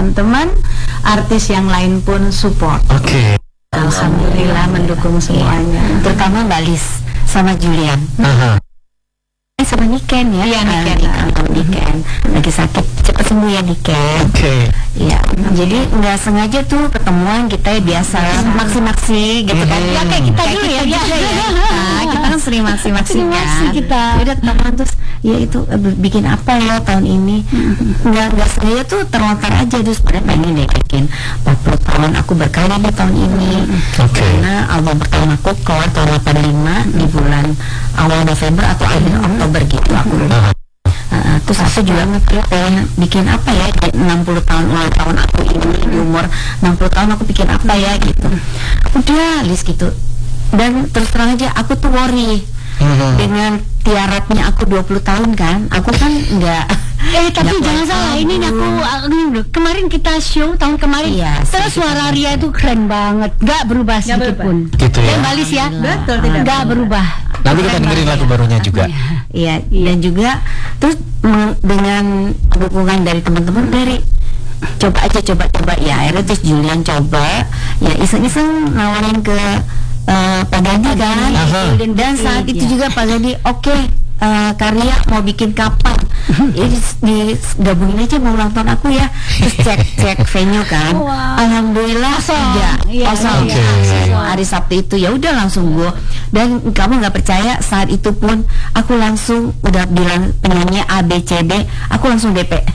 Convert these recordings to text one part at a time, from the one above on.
teman-teman artis yang lain pun support. Oke. Alhamdulillah mendukung semuanya. Terutama Mbak Lis sama Julian. Sama Niken ya. Iya, Niken lagi sakit, cepat sembuh ya Niken. Oke. Ya, jadi nggak sengaja tuh ketemuan kita ya biasa maksi-maksi gitu kan. Ya kayak kita dulu ya, Kita kan sering maksi-maksi kan. kita. Udah ketemuan terus ya itu bikin apa ya tahun ini. Nggak sengaja tuh terlontar aja terus pada pengen deh bikin 40 tahun aku berkarya di tahun ini. Oke. Karena album pertama aku keluar tahun 85 di bulan awal November atau akhir Oktober gitu aku. Terus aku juga pengen bikin apa ya di 60 tahun ulang tahun aku ini, di umur 60 tahun aku bikin apa ya gitu. Udah list gitu. Dan terus terang aja aku tuh worry dengan tiaratnya aku 20 tahun kan. Aku kan enggak Tapi jangan salah, ini aku kemarin kita show tahun kemarin. Iya, terus suara Ria itu keren banget, gak berubah sedikit pun. Gitu ya. Mbak Lis ya, Betul, tidak gak berubah. Nanti kita dengerin lagu barunya juga. Iya, dan juga terus dengan dukungan dari teman-teman dari coba ya akhirnya terus Julian coba ya iseng-iseng nawarin ke Pak Gadi kan. Dan saat itu juga Pak Gadi Karya mau bikin kapan digabungin aja mau ulang tahun aku ya. Terus cek venue kan. Alhamdulillah kosong. Hari Sabtu itu ya udah langsung gue. Dan kamu nggak percaya saat itu pun aku langsung udah bilang penyanyi A B C D, aku langsung DP.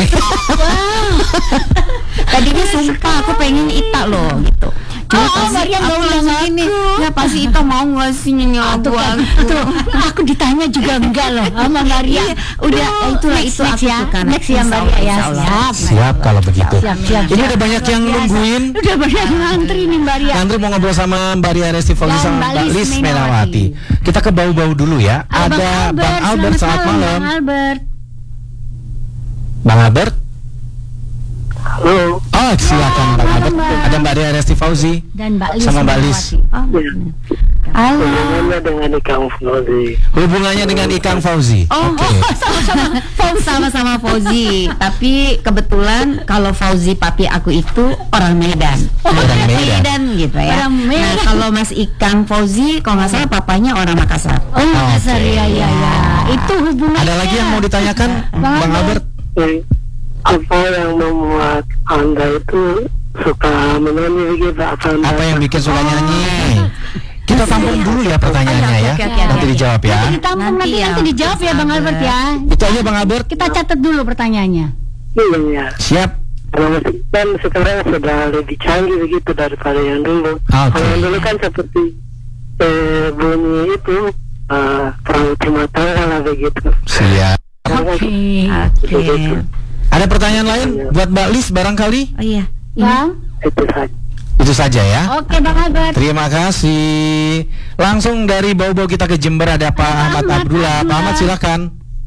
Tadinya sumpah aku pengen Ita loh gitu. Cuma Marian aku langsung ini ya pasti Ita mau nggak sih nyanyi lagu tuh, aku ditanya juga enggak loh sama Maria. Udah itulah itu aku ya. kan. Next ya Maria ya. Siap kalau begitu. Siap. Ini udah banyak yang nungguin. Udah banyak yang ngantri nih Mbak Ria. Ngantri mau ngobrol sama Mbak Ria Resti Fauzi sama Mbak Lis Menawati. Kita ke bau-bau dulu ya. Ada Bang Albert, selamat malam. Bang Albert. Bang Albert. Halo. Oh, silakan Bang Albert. Ada Mbak Ria Resti Fauzi Dan Mbak Lis sama Mbak Lis. Hubungannya dengan Ikang Fauzi. Hubungannya dengan Ikang Fauzi. Sama-sama Fauzi. Tapi kebetulan kalau Fauzi papi aku itu orang Medan. Orang Medan gitu ya. Orang Medan. Nah, kalau Mas Ikang Fauzi kalau nggak salah papanya orang Makassar. Makassar ya. Itu hubungannya. Ada lagi yang mau ditanyakan Bang Albert? Apa yang membuat Anda itu suka menyanyi begitu? Apa yang bikin suka nyanyi? Kita tampung dulu ya pertanyaannya ya. Nanti dijawab ya. Nanti dijawab ya Bang Albert ya. Itu aja Bang Albert. Kita catat dulu pertanyaannya. Iya. Siap. Kalau musik kan sekarang sudah lebih canggih begitu daripada yang dulu. Kalau yang dulu kan seperti bunyi itu terlalu cuma tanggal lah begitu. Siap. Oke. Ada pertanyaan lain buat Mbak Lis barangkali? Oh iya. Bang. Itu saja ya. Oke Bang Albert. Terima kasih. Langsung dari bau-bau kita ke Jember ada Pak Ahmad Abdullah. Pak Ahmad silakan.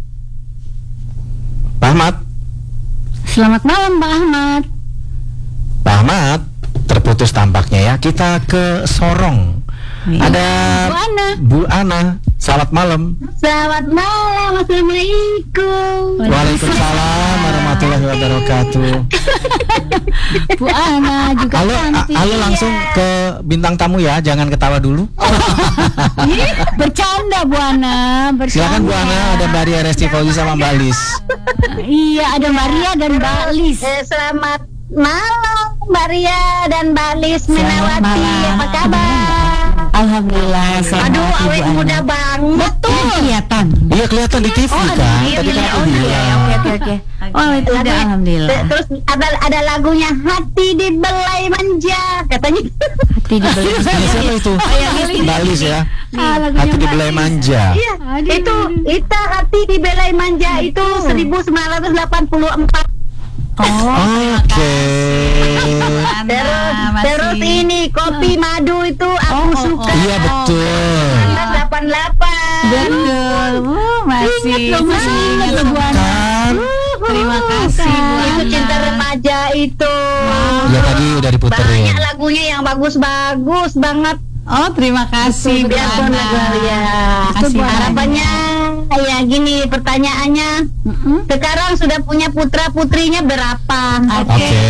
Pak Ahmad. Selamat malam Pak Ahmad. Pak Ahmad terputus tampaknya ya. Kita ke Sorong. Ada Bu Ana. Selamat malam. Selamat malam. Assalamualaikum. Waalaikumsalam warahmatullahi wabarakatuh. Bu Ana juga cantik. Halo langsung ke bintang tamu ya, jangan ketawa dulu. Bercanda Bu Ana. Silakan Bu Ana, ada Mbak Ria Resti Fauzi sama Mbak Lis. Iya, ada Maria dan Mbak Lis. Selamat malam Mbak Ria dan Mbak Lis Menawati. Apa kabar? Alhamdulillah. Aduh, awet muda banget. Betul. Kelihatan. Iya kelihatan di TV kan. Tadi kan aku bilang. Oke. Oh itu udah alhamdulillah. Terus ada lagunya Hati Dibelai Manja katanya. Hati dibelai. Siapa itu? Mbak Lis ya. Hati dibelai manja. Iya, itu Hati Dibelai Manja itu 1984. Oke. Terus ini Kopi Madu itu aku suka. Iya betul. 88. Betul. Masih ingat Bu Ana. Kan? Terima kasih Bu Ana. Itu Cinta Remaja itu. Ya tadi udah diputerin. Banyak lagunya yang bagus-bagus banget. Oh terima kasih Bu Ana. Harapannya ya gini pertanyaannya. Sekarang sudah punya putra putrinya berapa? Oke.